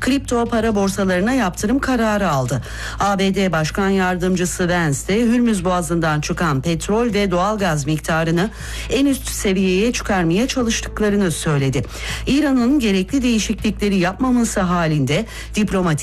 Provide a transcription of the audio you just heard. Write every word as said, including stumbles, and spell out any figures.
kripto para borsalarına yaptırım kararı aldı. A B D Başkan Yardımcısı Vance de Hürmüz Boğazı'ndan çıkan petrol ve doğalgaz miktarını en üst seviyeye çıkarmaya çalıştıklarını söyledi. İran'ın gerekli değişiklikleri yapmaması halinde diplomatik